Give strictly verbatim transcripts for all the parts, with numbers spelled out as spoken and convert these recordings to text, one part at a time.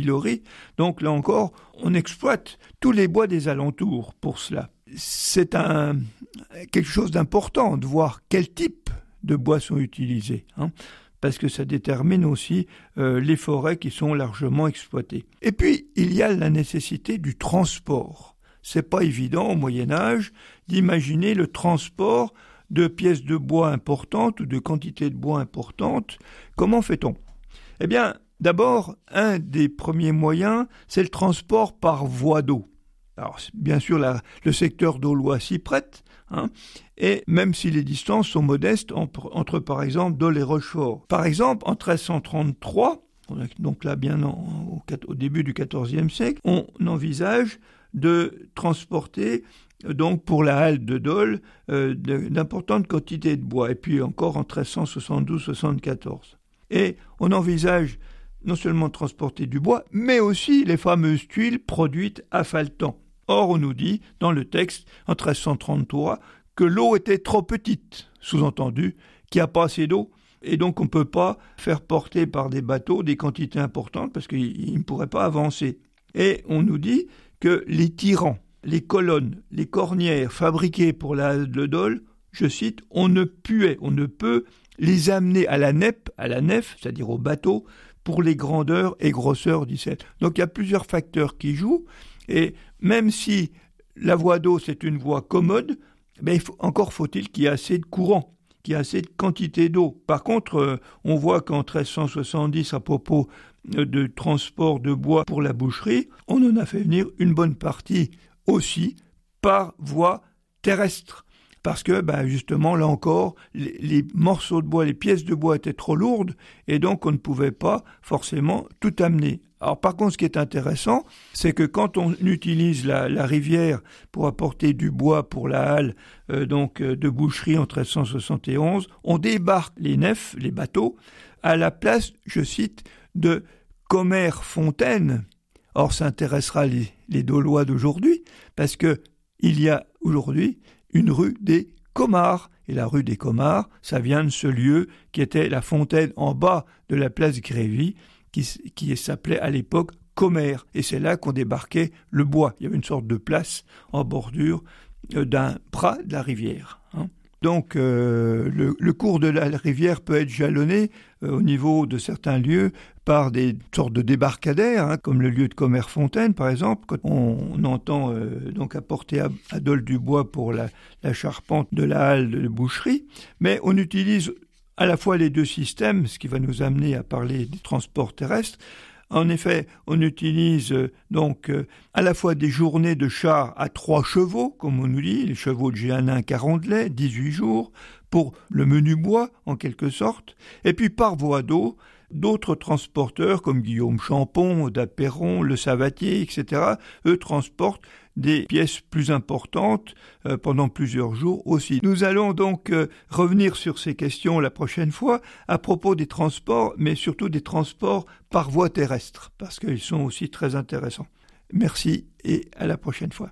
distillerie. Donc là encore, on exploite tous les bois des alentours pour cela. C'est un, quelque chose d'important de voir quel type de bois sont utilisés, hein, parce que ça détermine aussi euh, les forêts qui sont largement exploitées. Et puis, il y a la nécessité du transport. C'est pas évident au Moyen-Âge d'imaginer le transport de pièces de bois importantes ou de quantités de bois importantes. Comment fait-on ? Eh bien, d'abord, un des premiers moyens, c'est le transport par voie d'eau. Alors, bien sûr, la, le secteur d'Aulois s'y prête, hein, et même si les distances sont modestes entre, entre par exemple, Dole et Rochefort. Par exemple, en treize cent trente-trois, donc là bien en, au, au début du quatorzième siècle, on envisage de transporter donc pour la halle de Dole euh, d'importantes quantités de bois, et puis encore en treize cent soixante-douze soixante-quatorze. Et on envisage non seulement de transporter du bois, mais aussi les fameuses tuiles produites à Faltan. Or, on nous dit, dans le texte, en treize cent trente-trois, que l'eau était trop petite, sous-entendu, qu'il n'y a pas assez d'eau, et donc on ne peut pas faire porter par des bateaux des quantités importantes, parce qu'ils ne pourraient pas avancer. Et on nous dit que les tirants, les colonnes, les cornières fabriquées pour la halle de Dole, je cite, on ne puait, on ne peut les amener à la nef, à la nef, c'est-à-dire au bateau, pour les grandeurs et grosseurs du sel. Donc il y a plusieurs facteurs qui jouent, et même si la voie d'eau c'est une voie commode, ben il faut, encore faut-il qu'il y ait assez de courant, qu'il y ait assez de quantité d'eau. Par contre, euh, on voit qu'en treize cent soixante-dix, à propos euh, de transport de bois pour la boucherie, on en a fait venir une bonne partie aussi par voie terrestre. Parce que, ben justement, là encore, les, les morceaux de bois, les pièces de bois étaient trop lourdes, et donc on ne pouvait pas forcément tout amener. Alors par contre, ce qui est intéressant, c'est que quand on utilise la, la rivière pour apporter du bois pour la halle euh, donc euh, de boucherie en treize cent soixante et onze, on débarque les nefs, les bateaux, à la place, je cite, de Commères-Fontaine. Or, ça intéressera les, les Daulois d'aujourd'hui, parce que il y a aujourd'hui une rue des Comars. Et la rue des Comars, ça vient de ce lieu qui était la fontaine en bas de la place Grévy, qui, qui s'appelait à l'époque Commères. Et c'est là qu'on débarquait le bois. Il y avait une sorte de place en bordure d'un bras de la rivière, hein. Donc, euh, le, le cours de la rivière peut être jalonné euh, au niveau de certains lieux par des sortes de débarcadères, hein, comme le lieu de Commères-Fontaine, par exemple, quand on, on entend euh, donc apporter à, à Dole du bois pour la, la charpente de la halle de boucherie. Mais on utilise à la fois les deux systèmes, ce qui va nous amener à parler des transports terrestres. En effet, on utilise euh, donc euh, à la fois des journées de chars à trois chevaux, comme on nous dit, les chevaux de Géanin Carondelet, dix-huit jours, pour le menu bois, en quelque sorte, et puis par voie d'eau, d'autres transporteurs, comme Guillaume Champon, d'Aperon, Le Savatier, et cetera, eux transportent des pièces plus importantes euh, pendant plusieurs jours aussi. Nous allons donc euh, revenir sur ces questions la prochaine fois à propos des transports, mais surtout des transports par voie terrestre, parce qu'ils sont aussi très intéressants. Merci et à la prochaine fois.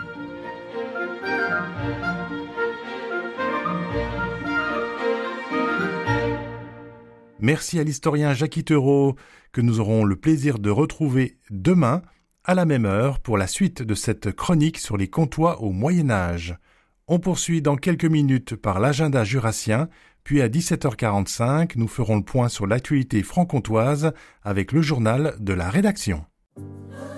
Merci à l'historien Jacques Itereau, que nous aurons le plaisir de retrouver demain à la même heure pour la suite de cette chronique sur les Comtois au Moyen-Âge. On poursuit dans quelques minutes par l'agenda jurassien, puis à dix-sept heures quarante-cinq, nous ferons le point sur l'actualité franc-comtoise avec le journal de la rédaction.